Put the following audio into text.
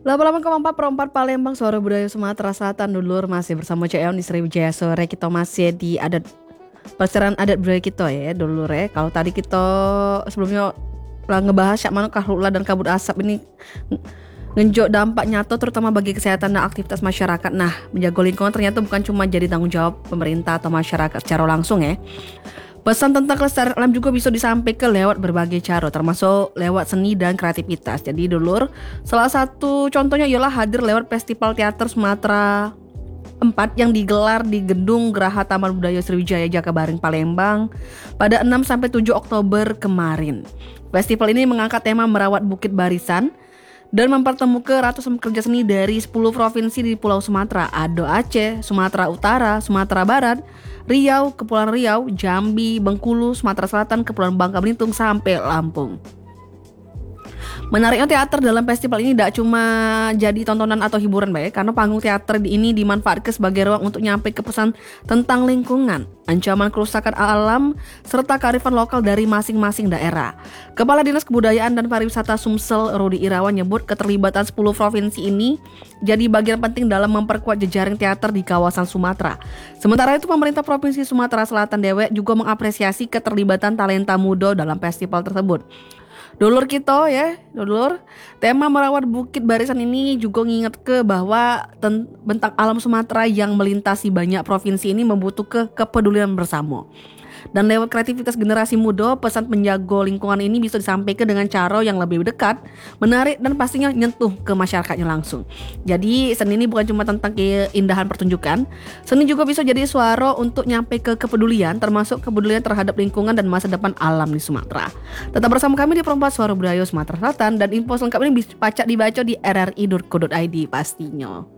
88,4 Palembang, Suara Budaya Sumatera Selatan. Dulur, masih bersama CL di Sriwijaya Sore. Kita masih di adat perseran adat budaya kita ya dulur ya. Kalau tadi kita sebelumnya lah ngebahas yak mana kahula dan kabut asap ini ngenjok dampak nyata terutama bagi kesehatan dan aktivitas masyarakat. Nah, menjaga lingkungan ternyata bukan cuma jadi tanggung jawab pemerintah atau masyarakat secara langsung ya. Pesan tentang kelestarian alam juga bisa disampaikan lewat berbagai cara, termasuk lewat seni dan kreativitas. Jadi dulur, salah satu contohnya ialah hadir lewat Festival Teater Sumatera 4 yang digelar di Gedung Geraha Taman Budaya Sriwijaya Jakabaring Palembang pada 6-7 Oktober kemarin. Festival ini mengangkat tema merawat Bukit Barisan dan mempertemukan ratusan pekerja seni dari 10 provinsi di Pulau Sumatera, ada Aceh, Sumatera Utara, Sumatera Barat, Riau, Kepulauan Riau, Jambi, Bengkulu, Sumatera Selatan, Kepulauan Bangka Belitung, sampai Lampung. Menariknya teater dalam festival ini tidak cuma jadi tontonan atau hiburan baik, karena panggung teater ini dimanfaatkan sebagai ruang untuk nyampe ke pesan tentang lingkungan, ancaman kerusakan alam, serta kearifan lokal dari masing-masing daerah. Kepala Dinas Kebudayaan dan Pariwisata Sumsel, Rudi Irawan, nyebut keterlibatan 10 provinsi ini jadi bagian penting dalam memperkuat jejaring teater di kawasan Sumatera. Sementara itu, pemerintah Provinsi Sumatera Selatan Dewek juga mengapresiasi keterlibatan talenta muda dalam festival tersebut. Dulur kita ya, dulur, tema merawat Bukit Barisan ini juga nginget ke bahwa bentang alam Sumatera yang melintasi banyak provinsi ini membutuhkan kepedulian bersama. Dan lewat kreativitas generasi muda, pesan penjaga lingkungan ini bisa disampaikan dengan cara yang lebih dekat, menarik, dan pastinya nyentuh ke masyarakatnya langsung. Jadi seni ini bukan cuma tentang keindahan pertunjukan, seni juga bisa jadi suara untuk nyampe ke kepedulian, termasuk kepedulian terhadap lingkungan dan masa depan alam di Sumatera. Tetap bersama kami di Perempat Suara Budaya Sumatera Selatan, dan info selengkap ini bisa dibaca di rri.co.id pastinya.